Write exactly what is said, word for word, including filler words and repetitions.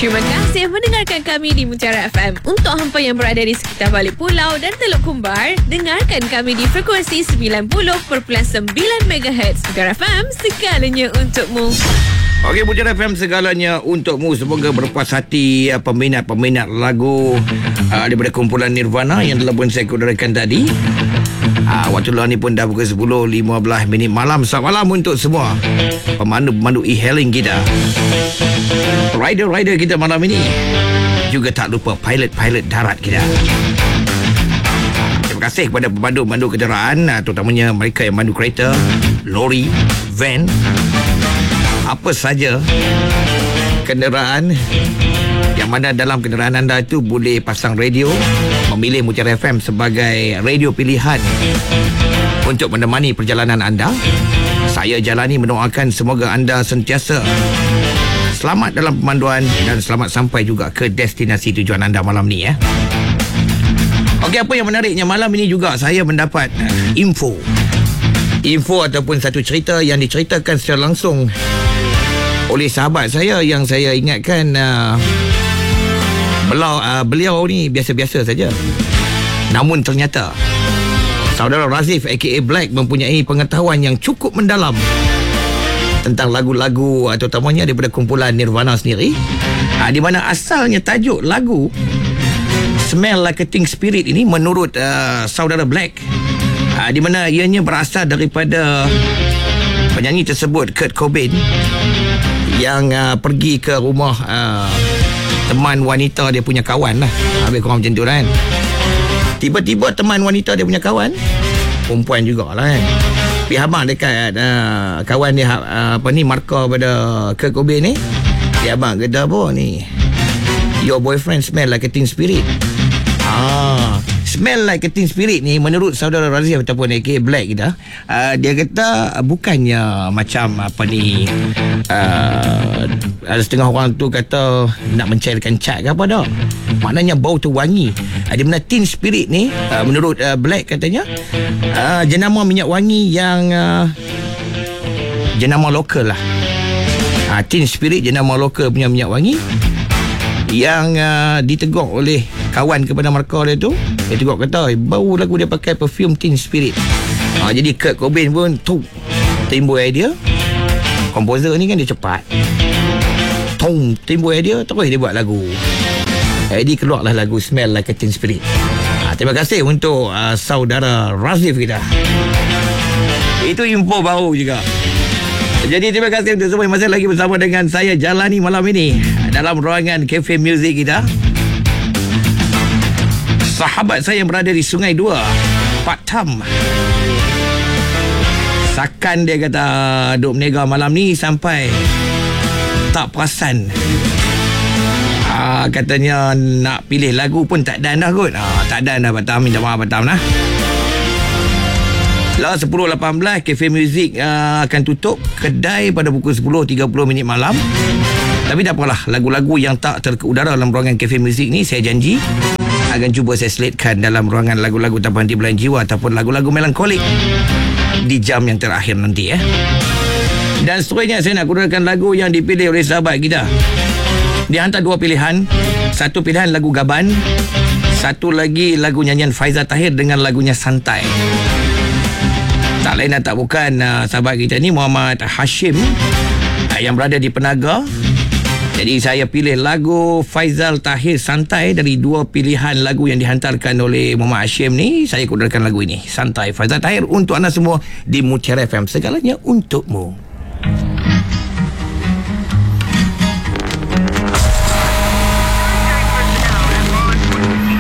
Terima kasih mendengarkan kami di Mutiara F M. Untuk hampa yang berada di sekitar Balik Pulau dan Teluk Kumbar, dengarkan kami di frekuensi sembilan puluh perpuluhan sembilan megahertz. Mutiara F M, segalanya untukmu. Okey, Mutiara F M, segalanya untukmu. Semoga berpuas hati uh, peminat-peminat lagu uh, daripada kumpulan Nirvana yang telah pun saya kudarakan tadi. Uh, waktu luar ni pun dah pukul sepuluh lima belas minit malam. Selamat malam untuk semua pemandu-pemandu e-hailing kita, rider-rider kita malam ini. Juga tak lupa pilot-pilot darat kita. Terima kasih kepada pemandu-pemandu kenderaan, uh, terutamanya mereka yang mandu kereta, lori, van, apa saja kenderaan yang mana dalam kenderaan anda itu boleh pasang radio, memilih Mutiara F M sebagai radio pilihan untuk menemani perjalanan anda. Saya jalani mendoakan semoga anda sentiasa selamat dalam pemanduan dan selamat sampai juga ke destinasi tujuan anda malam ni ya. Okey, apa yang menariknya malam ini juga saya mendapat info info ataupun satu cerita yang diceritakan secara langsung oleh sahabat saya yang saya ingatkan uh, beliau, uh, beliau ni biasa-biasa saja. Namun ternyata saudara Razif aka Black mempunyai pengetahuan yang cukup mendalam tentang lagu-lagu uh, terutamanya daripada kumpulan Nirvana sendiri, uh, di mana asalnya tajuk lagu Smell Like a Teen Spirit ini menurut uh, saudara Black, uh, di mana ianya berasal daripada penyanyi tersebut, Kurt Cobain, yang uh, pergi ke rumah uh, teman wanita dia punya kawan lah. Habis korang macam tu lah kan. Tiba-tiba teman wanita dia punya kawan, perempuan jugalah kan, pergi habang dekat uh, kawan dia, uh, apa ni, markah pada Kurt Cobain ni. Dia abang kata apa ni, your boyfriend smell like a teen spirit. Ah, smell like a teen spirit ni menurut saudara Razif ataupun A K Black kita, uh, dia kata uh, bukannya macam apa ni, uh, ada setengah orang tu kata nak mencairkan cat ke apa dah. Maknanya bau tu wangi. uh, Di mana teen spirit ni, uh, menurut uh, Black katanya, uh, jenama minyak wangi yang uh, jenama lokal lah. uh, Teen spirit jenama lokal punya minyak wangi yang uh, ditegur oleh kawan kepada markah dia tu. Dia tegur kata bau lagu dia pakai perfume Teen Spirit. ha, Jadi Kurt Cobain pun tu timbul idea. Komposer ni kan dia cepat, Tung timbul idea, terus dia buat lagu. Jadi keluarlah lagu Smell Like a Teen Spirit. ha, Terima kasih untuk uh, saudara Razif kita. Itu info baru juga. Jadi terima kasih untuk semua yang masih lagi bersama dengan saya jalani malam ini dalam ruangan Cafe Music kita. Sahabat saya yang berada di Sungai Dua, Pak Tam, sakan dia kata duk menega malam ni sampai tak perasan. Ah, katanya nak pilih lagu pun tak dan dah kot. Ah, tak dan dah Pak Tam, minta maaf Pak Tam lah. Lah sepuluh lapan belas Cafe Music uh, akan tutup kedai pada pukul sepuluh tiga puluh minit malam. Tapi tak apalah, lagu-lagu yang tak terkeudara dalam ruangan Cafe Music ni saya janji akan cuba saya selitkan dalam ruangan lagu-lagu tanpa henti belayan jiwa ataupun lagu-lagu melankolik di jam yang terakhir nanti eh. Dan seterusnya saya nak gunakan lagu yang dipilih oleh sahabat kita. Dia hantar dua pilihan. Satu pilihan lagu Gaban, satu lagi lagu nyanyian Faizal Tahir dengan lagunya Santai. Tak lain dan tak bukan uh, sahabat kita ni Muhammad Hashim uh, yang berada di Penaga. Jadi saya pilih lagu Faizal Tahir Santai dari dua pilihan lagu yang dihantarkan oleh Muhammad Hashim ni. Saya kudarkan lagu ini Santai Faizal Tahir untuk anda semua di Mutiara F M, segalanya untukmu.